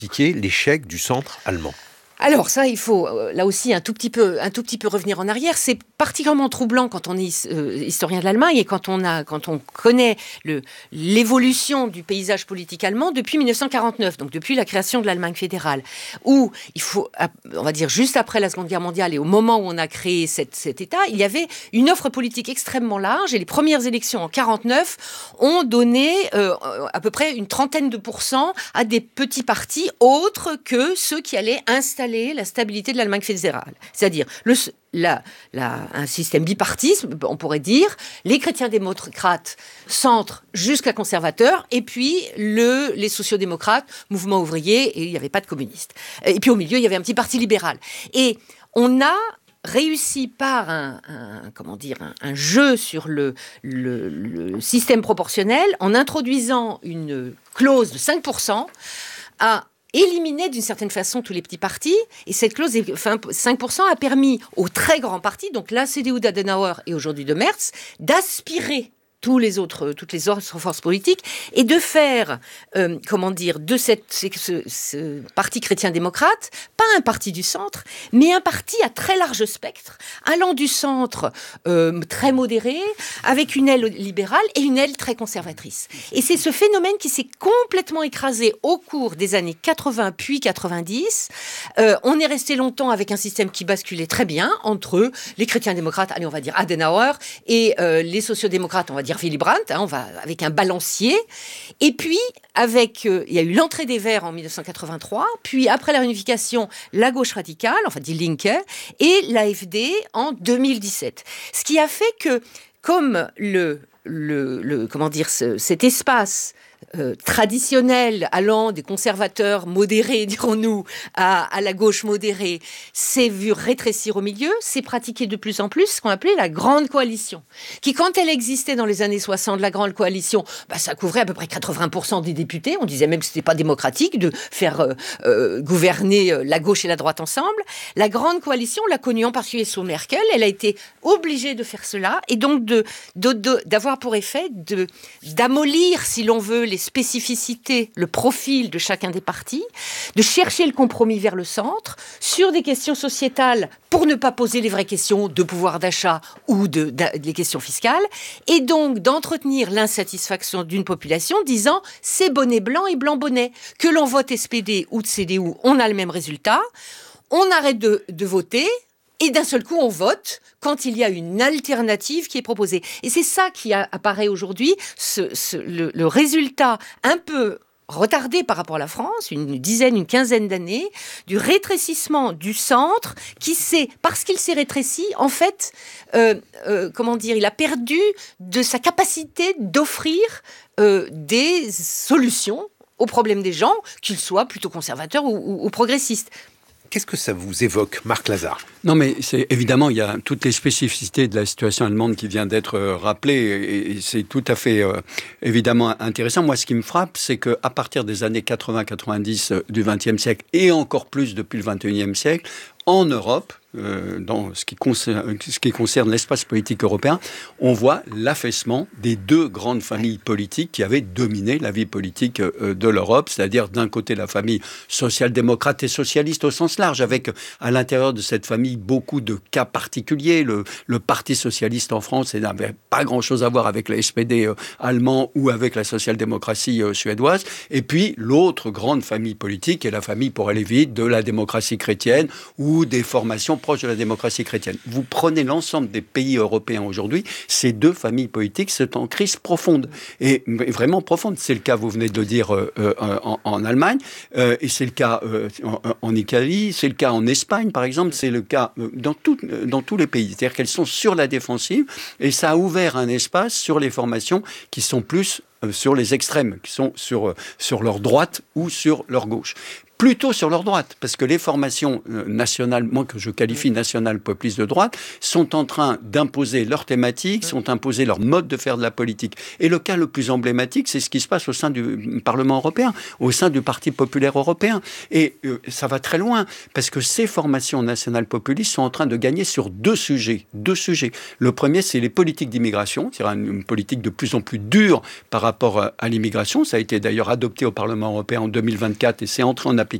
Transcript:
expliquer l'échec du centre allemand? Alors ça, il faut là aussi un tout petit peu revenir en arrière. C'est particulièrement troublant quand on est historien de l'Allemagne et quand on connaît l'évolution du paysage politique allemand depuis 1949, donc depuis la création de l'Allemagne fédérale, où il faut, on va dire juste après la Seconde Guerre mondiale et au moment où on a créé cet État, il y avait une offre politique extrêmement large et les premières élections en 49 ont donné à peu près une trentaine de pourcents à des petits partis autres que ceux qui allaient installer la stabilité de l'Allemagne fédérale. C'est-à-dire un système bipartiste, on pourrait dire, les chrétiens démocrates, centre jusqu'à conservateurs, et puis les sociodémocrates, mouvement ouvrier, et il n'y avait pas de communistes. Et puis au milieu, il y avait un petit parti libéral. Et on a réussi par un jeu sur le système proportionnel, en introduisant une clause de 5%, à éliminer d'une certaine façon tous les petits partis. Et cette clause de 5% a permis aux très grands partis, donc la CDU d'Adenauer et aujourd'hui de Merz, d'aspirer toutes les autres forces politiques et de faire, de ce parti chrétien-démocrate, pas un parti du centre, mais un parti à très large spectre, allant du centre très modéré, avec une aile libérale et une aile très conservatrice. Et c'est ce phénomène qui s'est complètement écrasé au cours des années 80 puis 90. On est resté longtemps avec un système qui basculait très bien entre les chrétiens-démocrates, allez, on va dire Adenauer, et les sociodémocrates, on va dire Willy Brandt, on va avec un balancier. Et puis, il y a eu l'entrée des Verts en 1983, puis après la réunification, la gauche radicale, enfin die Linke, et l'AfD en 2017. Ce qui a fait que, comme cet espace traditionnel allant des conservateurs modérés, dirons-nous, à la gauche modérée, s'est vu rétrécir au milieu, s'est pratiqué de plus en plus ce qu'on appelait la Grande Coalition, qui, quand elle existait dans les années 60, la Grande Coalition, ça couvrait à peu près 80% des députés. On disait même que c'était pas démocratique de faire gouverner la gauche et la droite ensemble. La Grande Coalition, on l'a connue en particulier sous Merkel, elle a été obligée de faire cela, et donc d'avoir pour effet d'amollir, si l'on veut, les spécificités, le profil de chacun des partis, de chercher le compromis vers le centre, sur des questions sociétales, pour ne pas poser les vraies questions de pouvoir d'achat ou des questions fiscales, et donc d'entretenir l'insatisfaction d'une population disant « c'est bonnet blanc et blanc bonnet ». Que l'on vote SPD ou de CDU, on a le même résultat, on arrête de voter, et d'un seul coup, on vote quand il y a une alternative qui est proposée. Et c'est ça qui apparaît aujourd'hui, le résultat un peu retardé par rapport à la France, une quinzaine d'années, du rétrécissement du centre parce qu'il s'est rétréci, en fait, il a perdu de sa capacité d'offrir des solutions aux problèmes des gens, qu'ils soient plutôt conservateurs ou progressistes. Qu'est-ce que ça vous évoque, Marc Lazare ? Non, mais évidemment, il y a toutes les spécificités de la situation allemande qui vient d'être rappelée, et c'est tout à fait évidemment intéressant. Moi, ce qui me frappe, c'est qu'à partir des années 80-90 du XXe siècle, et encore plus depuis le XXIe siècle, en Europe, dans ce qui concerne l'espace politique européen, on voit l'affaissement des deux grandes familles politiques qui avaient dominé la vie politique de l'Europe, c'est-à-dire d'un côté la famille social-démocrate et socialiste au sens large, avec à l'intérieur de cette famille beaucoup de cas particuliers. Le Parti socialiste en France n'avait pas grand-chose à voir avec le SPD allemand ou avec la social-démocratie suédoise. Et puis l'autre grande famille politique est la famille, pour aller vite, de la démocratie chrétienne ou des formations proches de la démocratie chrétienne. Vous prenez l'ensemble des pays européens aujourd'hui, ces deux familles politiques sont en crise profonde, et vraiment profonde. C'est le cas, vous venez de le dire, en Allemagne, et c'est le cas en Italie, c'est le cas en Espagne, par exemple, c'est le cas dans tous les pays. C'est-à-dire qu'elles sont sur la défensive, et ça a ouvert un espace sur les formations qui sont plus sur les extrêmes, qui sont sur leur droite ou sur leur gauche. Plutôt sur leur droite, parce que les formations nationales, moi que je qualifie nationales populistes de droite, sont en train d'imposer leurs thématiques, sont imposés leur mode de faire de la politique. Et le cas le plus emblématique, c'est ce qui se passe au sein du Parlement européen, au sein du Parti populaire européen. Et ça va très loin, parce que ces formations nationales populistes sont en train de gagner sur deux sujets. Le premier, c'est les politiques d'immigration, c'est-à-dire une politique de plus en plus dure par rapport à l'immigration. Ça a été d'ailleurs adopté au Parlement européen en 2024 et c'est entré en application